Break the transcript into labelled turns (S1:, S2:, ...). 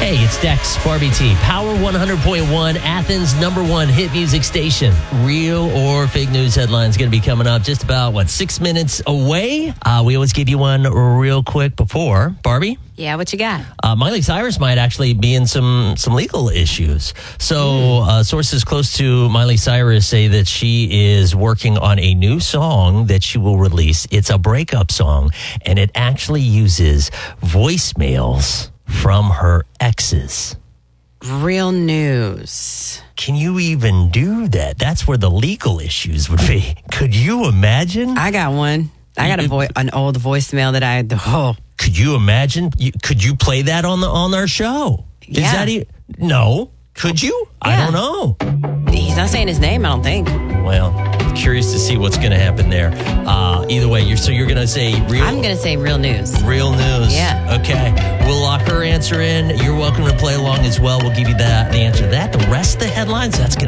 S1: Hey, it's Dex, Barbie T, Power 100.1, Athens' #1 hit music station. Real or fake news headlines going to be coming up just about, 6 minutes away? We always give you one real quick before. Barbie?
S2: Yeah, what you got?
S1: Miley Cyrus might actually be in some legal issues. So sources close to Miley Cyrus say that she is working on a new song that she will release. It's a breakup song, and it actually uses voicemails from her exes.
S2: Real news.
S1: Can you even do that? That's where the legal issues would be. Could you imagine?
S2: I got one. I got an old voicemail that I...
S1: Could you imagine? Could you play that on our show?
S2: Yeah.
S1: Is that no? Could you?
S2: Yeah.
S1: I don't know.
S2: He's not saying his name, I don't think.
S1: Well, curious to see what's going to happen there. Either way, you're going to say real.
S2: I'm going to say real news.
S1: Real news.
S2: Yeah.
S1: Okay. We'll lock her answer in. You're welcome to play along as well. We'll give you the answer to that. The rest of the headlines, that's going to